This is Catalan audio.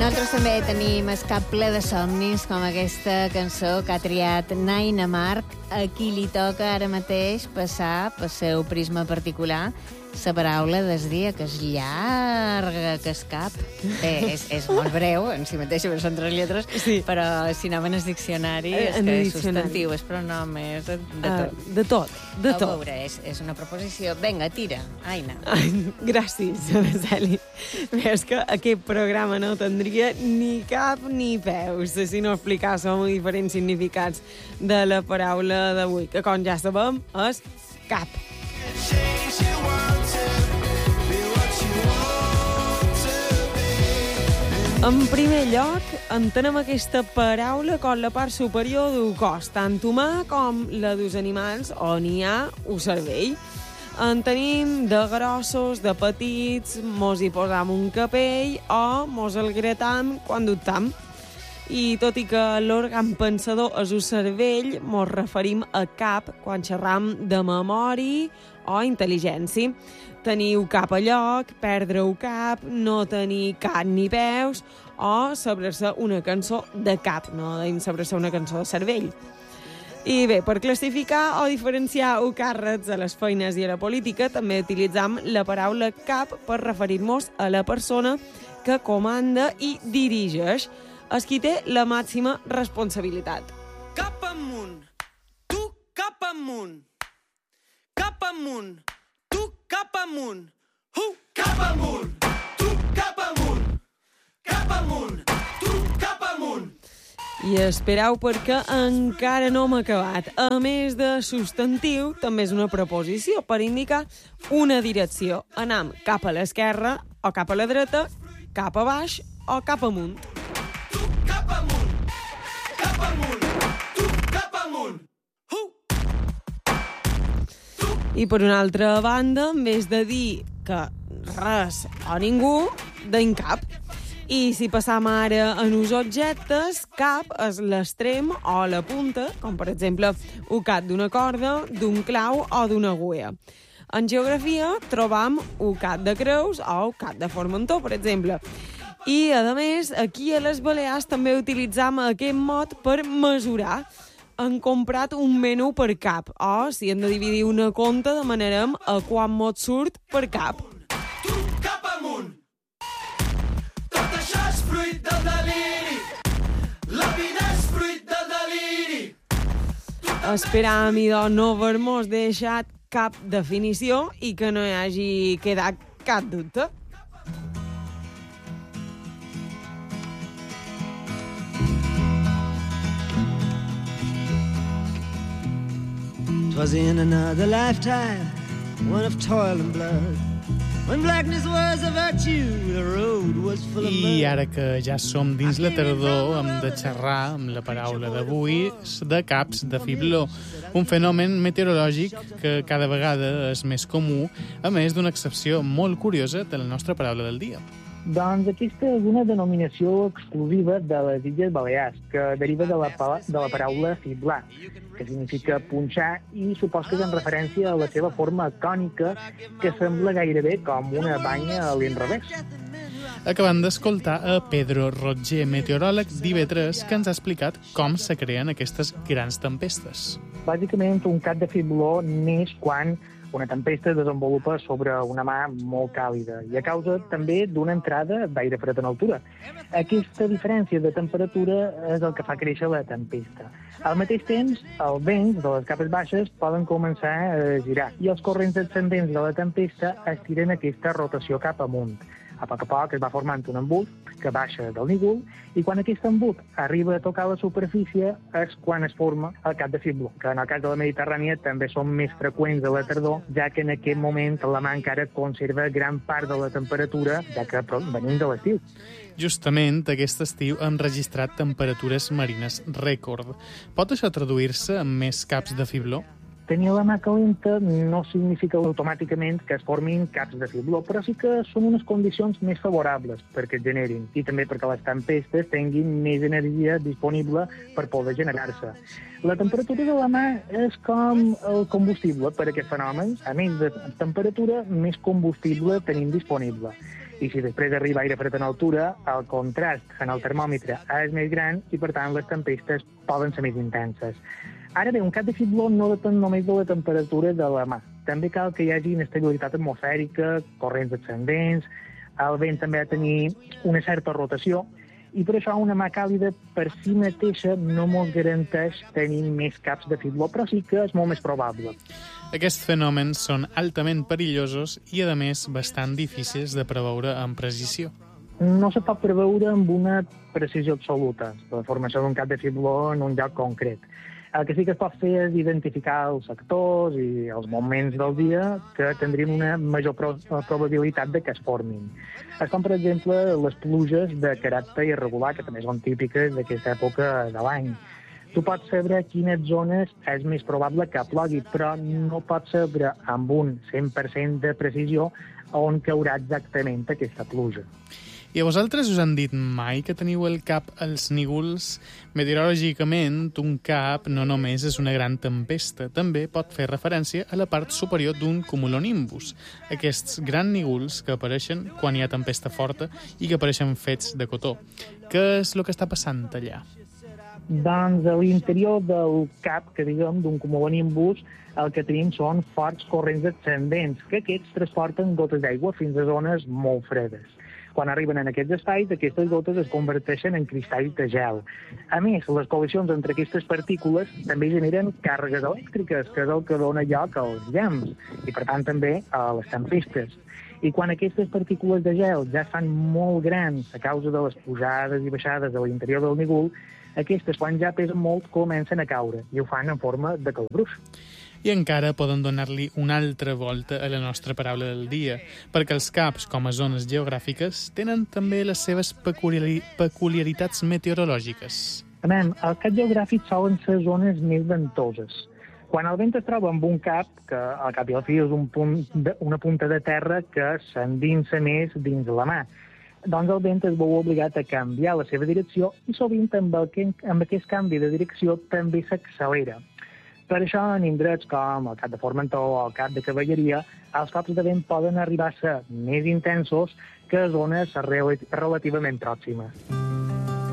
Nosaltres també tenim el cap ple de somnis, com aquesta cançó que ha triat Naina Marc, a qui li toca ara mateix passar pel seu prisma particular la paraula del dia, que és llarga, que és cap. És molt breu, en si mateixa, perquè són 3 lletres, sí. Però si anem en el diccionari, és que és substantiu, és pronom, és de tot. De tot, de tot. A veure, és una proposició. Vinga, tira, Aina. Gràcies, Araceli. És que aquest programa no tindria ni cap ni peus si no explicàssim diferents significats de la paraula d'avui, que com ja sabem és cap. En primer lloc, entenem aquesta paraula com la part superior d'un cos, tant humà com la dels animals on hi ha un cervell. En tenim de grossos, de petits, mos hi posam un capell o mos el gratam quan dubtam. I tot i que l'òrgan pensador és un cervell, mos referim a cap quan xerram de memòria o intel·ligència. Tenir cap a lloc, perdre-ho cap, no tenir cap ni peus o saber-se una cançó de cap, no saber-se una cançó de cervell. I bé, per classificar o diferenciar càrrecs a les feines i a la política, també utilitzam la paraula cap per referir-nos a la persona que comanda i dirigeix, és qui té la màxima responsabilitat. Cap amunt, tu cap amunt, cap amunt, tu cap amunt, cap amunt, tu cap amunt, cap amunt, tu cap amunt. I espereu perquè encara no hem acabat. A més de substantiu, també és una preposició per indicar una direcció. Anam cap a l'esquerra o cap a la dreta, cap a baix o cap amunt. Tu cap amunt, cap amunt, tu cap amunt. I per una altra banda, en vez de dir que res o ningú, deim cap. I si passam ara en uns objectes, cap és l'extrem o la punta, com per exemple un cap d'una corda, d'un clau o d'una agulla. En geografia trobam un cap de creus o un cap de formentor, per exemple. I, a més, aquí a les Balears també utilitzam aquest mot per mesurar. Han comprat un menú per cap, o si hem de dividir una compta demanarem a quant mot surt per cap. Tu cap amunt. Tot això és fruit del deliri. La vida és fruit del deliri. Esperam, idò, no haver-mos deixat cap definició i que no hi hagi quedat cap dubte. Twas in another lifetime, one of toil and blood. When blackness was a virtue, the road was full of mud. I ara que ja som dins la tardor, hem de xerrar amb la paraula d'avui de caps de fibló, un fenomen meteorològic que cada vegada és més comú, a més d'una excepció molt curiosa de la nostra paraula del dia. Doncs aquesta és una denominació exclusiva de les Illes Balears, que deriva de la paraula fiblar, que significa punxar, i supos que és en referència a la seva forma cònica, que sembla gairebé com una banya a l'inrevés. Acabem d'escoltar a Pedro Roger, meteoròleg d'IV3, que ens ha explicat com se creen aquestes grans tempestes. Bàsicament, un cap de fibló neix quan una tempesta es desenvolupa sobre una mà molt càlida i a causa també d'una entrada d'aire fred en altura. Aquesta diferència de temperatura és el que fa créixer la tempesta. Al mateix temps, els vents de les capes baixes poden començar a girar i els corrents ascendents de la tempesta estiren aquesta rotació cap amunt. A poc es va formant un embut que baixa del nígul i quan aquest embut arriba a tocar la superfície és quan es forma el cap de fibló, que en el cas de la Mediterrània també són més freqüents a la tardor, ja que en aquest moment la mà encara conserva gran part de la temperatura, ja que venim de l'estiu. Justament aquest estiu hem registrat temperatures marines rècord. Pot això traduir-se en més caps de fibló? Tenir la mà calenta no significa automàticament que es formin caps de fibló, però sí que són unes condicions més favorables perquè es generin i també perquè les tempestes tinguin més energia disponible per poder generar-se. La temperatura de la mà és com el combustible per a aquest fenomen. A més de temperatura, més combustible tenim disponible. I si després arriba aire fred en altura, el contrast en el termòmetre és més gran i, per tant, les tempestes poden ser més intenses. Ara bé, un cap de fibló no depèn només de la temperatura de la mà. També cal que hi hagi inestabilitat atmosfèrica, corrents ascendents, el vent també ha de tenir una certa rotació, i per això una mà càlida per si mateixa no ens garanteix tenir més caps de fibló, però sí que és molt més probable. Aquests fenòmens són altament perillosos i, a més, bastant difícils de preveure amb precisió. No se pot preveure amb una precisió absoluta la formació d'un cap de fibló en un lloc concret. El que sí que es pot fer és identificar els sectors i els moments del dia que tindrien una major probabilitat de que es formin. És com, per exemple, les pluges de caràcter irregular, que també són típiques d'aquesta època de l'any. Tu pots saber quines zones és més probable que plogui, però no pots saber amb un 100% de precisió on caurà exactament aquesta pluja. I a vosaltres us han dit mai que teniu el cap als nígols? Meteorològicament, un cap no només és una gran tempesta, també pot fer referència a la part superior d'un cumulonimbus, aquests grans nígols que apareixen quan hi ha tempesta forta i que apareixen fets de cotó. Què és el que està passant allà? Doncs a l'interior del cap, que diguem, d'un cumulonimbus, el que tenim són forts corrents ascendents, que aquests transporten gotes d'aigua fins a zones molt fredes. Quan arriben en aquests espais, aquestes gotes es converteixen en cristalls de gel. A més, les col·lisions entre aquestes partícules també generen càrregues elèctriques, que és el que dona lloc als llamps, i per tant també a les tempestes. I quan aquestes partícules de gel ja fan molt grans a causa de les pujades i baixades de l'interior del nígol, aquestes, quan ja pesen molt, comencen a caure, i ho fan en forma de calabruix. I encara poden donar-li una altra volta a la nostra paraula del dia, perquè els caps, com a zones geogràfiques, tenen també les seves peculiaritats meteorològiques. El cap geogràfic solen ser zones més ventoses. Quan el vent es troba amb un cap, que al cap i al fi és una punta de terra que s'endinsa més dins la mà, doncs el vent es veu obligat a canviar la seva direcció i sovint amb aquest canvi de direcció també s'accelera. Per això, en indrets com el cap de Formentor o el cap de Cavalleria, els cops de vent poden arribar a ser més intensos que a zones relativament pròximes.